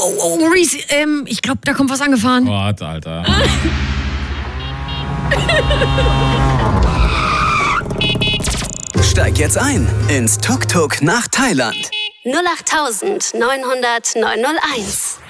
Oh, Reese, ich glaube, da kommt was angefahren. Warte, Alter. Steig jetzt ein ins Tuk-Tuk nach Thailand. 08900 901.